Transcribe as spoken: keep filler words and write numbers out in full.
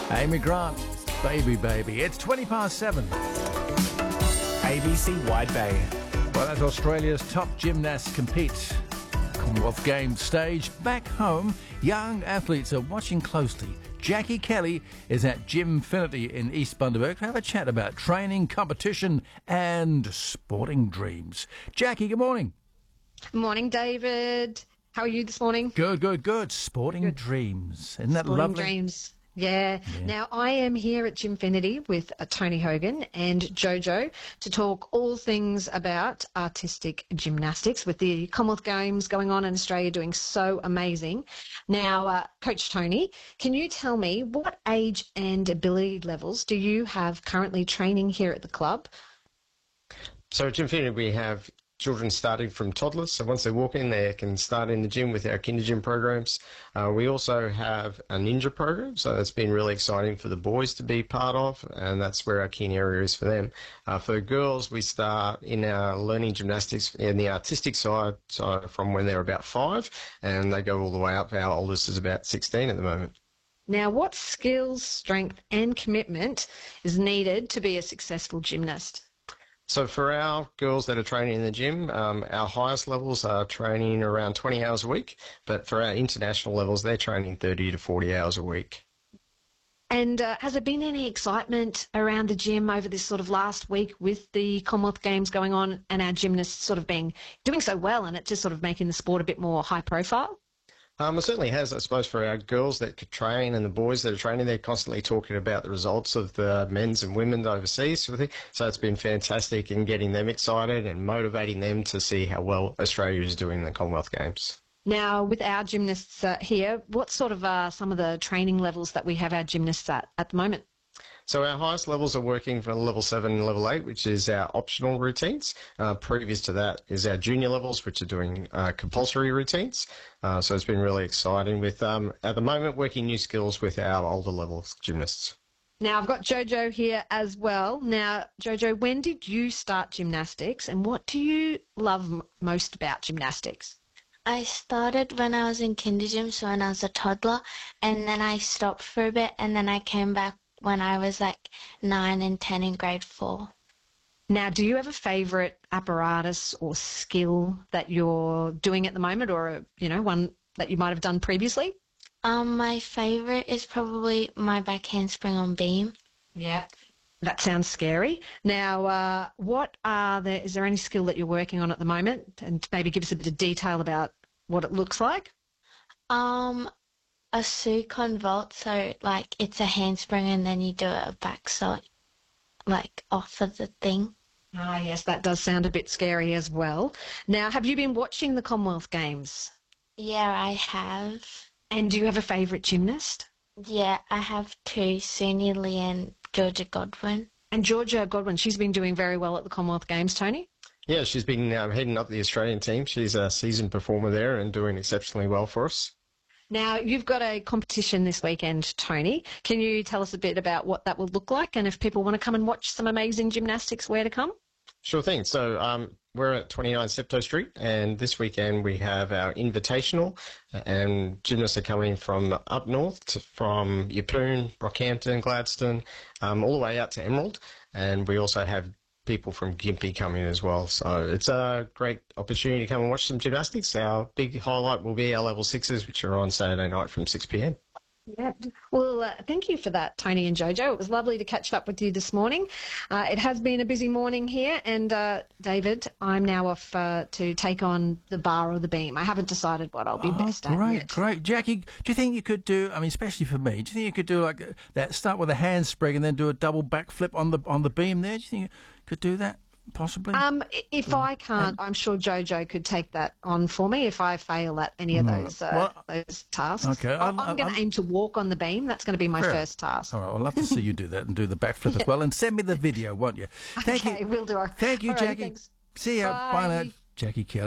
Amy Grant, Baby Baby. It's twenty past seven. A B C Wide Bay. Well, as Australia's top gymnasts compete, Commonwealth Games stage back home, young athletes are watching closely. Jackie Kelly is at Gymfinity in East Bundaberg to have a chat about training, competition and sporting dreams. Jackie, good morning. Morning, David. How are you this morning? Good, good, good. Sporting Good. dreams. Isn't that Sporting lovely? dreams. Yeah. Yeah. Now, I am here at Gymfinity with uh, Tony Hogan and Jojo to talk all things about artistic gymnastics with the Commonwealth Games going on in Australia doing so amazing. Now, uh, Coach Tony, can you tell me what age and ability levels do you have currently training here at the club? So at Gymfinity we have children starting from toddlers, so once they walk in they can start in the gym with our kinder gym programs. Uh, we also have a ninja program, so that's been really exciting for the boys to be part of, and that's where our key area is for them. Uh, for the girls, we start in our learning gymnastics in the artistic side, so from when they're about five, and they go all the way up. Our oldest is about sixteen at the moment. Now, what skills, strength and commitment is needed to be a successful gymnast? So for our girls that are training in the gym, um, our highest levels are training around twenty hours a week, but for our international levels, they're training thirty to forty hours a week. And uh, has there been any excitement around the gym over this sort of last week with the Commonwealth Games going on and our gymnasts sort of being doing so well and it just sort of making the sport a bit more high profile? Um, it certainly has, I suppose, for our girls that could train and the boys that are training. They're constantly talking about the results of the men's and women's overseas sort of thing. So it's been fantastic in getting them excited and motivating them to see how well Australia is doing in the Commonwealth Games. Now, with our gymnasts uh, here, what sort of uh, some of the training levels that we have our gymnasts at at the moment? So our highest levels are working for level seven and level eight, which is our optional routines. Uh, previous to that is our junior levels, which are doing uh, compulsory routines. Uh, so it's been really exciting with, um, at the moment, working new skills with our older level gymnasts. Now, I've got Jojo here as well. Now, Jojo, when did you start gymnastics and what do you love m- most about gymnastics? I started when I was in kinder gym, so when I was a toddler, and then I stopped for a bit, and then I came back when I was like nine and ten in grade four. Now, do you have a favourite apparatus or skill that you're doing at the moment or, you know, one that you might have done previously? Um, my favourite is probably my back handspring on beam. Yeah. That sounds scary. Now, uh, what are the, is there any skill that you're working on at the moment? And maybe give us a bit of detail about what it looks like. Um, a Sukon vault, so like it's a handspring and then you do a back side, like off of the thing. Ah, yes, that does sound a bit scary as well. Now, have you been watching the Commonwealth Games? Yeah, I have. And do you have a favourite gymnast? Yeah, I have two, Sonia Lee and Georgia Godwin. And Georgia Godwin, she's been doing very well at the Commonwealth Games, Tony? Yeah, she's been um, heading up the Australian team. She's a seasoned performer there and doing exceptionally well for us. Now, you've got a competition this weekend, Tony. Can you tell us a bit about what that will look like and if people want to come and watch some amazing gymnastics, where to come? Sure thing. So um, we're at twenty-nine Steptoe Street, and this weekend we have our Invitational, and gymnasts are coming from up north, to, from Yeppoon, Rockhampton, Gladstone, um, all the way out to Emerald, and we also have people from Gympie coming as well. So it's a great opportunity to come and watch some gymnastics. Our big highlight will be our level sixes, which are on Saturday night from six p m. Yeah. Well, uh, thank you for that, Tony and Jojo. It was lovely to catch up with you this morning. Uh, it has been a busy morning here, and uh, David, I'm now off uh, to take on the bar or the beam. I haven't decided what I'll be Oh, best at great, yet. great. Jackie, do you think you could do, I mean, especially for me, do you think you could do like that, start with a handspring and then do a double backflip on the on the beam there? Do you think you could do that, possibly? Um, i- if I can't, I'm sure Jojo could take that on for me if I fail at any of Mm. those uh, Well, those tasks. okay, I'm, I'm- I'm going I'm- to aim to walk on the beam. That's going to be my Fair. first task. All right, I'd love to see you do that and do the backflip as well. And send me the video, won't you? Thank Okay, you. will do. Thank you, All right, Jackie. thanks. See ya. Bye now. Bye. Jackie Kelly.